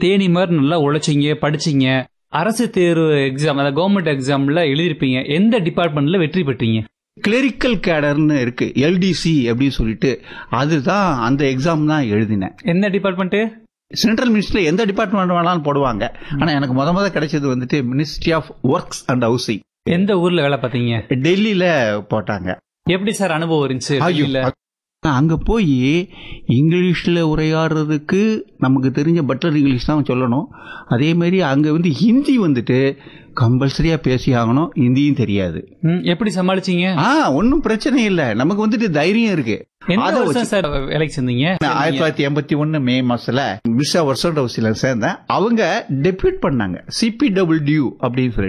தேனி மாதிரி நல்லா உழைச்சிங்க, படிச்சீங்க, அரசு தேர்வு எக்ஸாம், அதாவது கவர்மெண்ட் எக்ஸாம்ல எழுதிருப்பீங்க. எந்த டிபார்ட்மெண்ட்ல வெற்றி பெற்றீங்க? கிளரிக்கல் கேடர்னு இருக்கு, எல்டிசி அப்படின்னு சொல்லிட்டு, அதுதான் அந்த எக்ஸாம் தான் எழுதினேன். எந்த டிபார்ட்மெண்ட்? சென்ட்ரல் மினிஸ்ட்ரியில எந்த டிபார்ட்மெண்ட் வேணாலும் போடுவாங்க. ஆனா எனக்கு முத கிடைச்சது வந்துட்டு ministry of works and housing. எந்த ஊர்ல வேலை பார்த்தீங்க? டெல்லியில போட்டாங்க. எப்படி சார் அனுபவம் இருந்துச்சு? அங்க போய் இங்கிலீஷ்ல உரையாடுறதுக்கு நமக்கு தெரிஞ்ச பட்லர் இங்கிலீஷ் தான் சொல்லணும். அதே மாதிரி அங்க ஹிந்தி வந்துட்டு கம்பல்சரியா பேசி ஆகணும். ஹிந்தியும் தெரியாது. எப்படி சமாளிச்சீங்க? ஒன்னும் பிரச்சனை இல்ல, நமக்கு வந்துட்டு தைரியம் இருக்கு. சார் வேலைக்கு சேர்ந்தீங்க 1981 மே மாசத்துல மிஸ்ஸா ஒர்க்ஸ் அண்ட் ஹவுசிங்ல சேர்ந்தேன். அவங்க டெபியூட் பண்ணாங்க, CPW அப்படின்னு சொல்லி.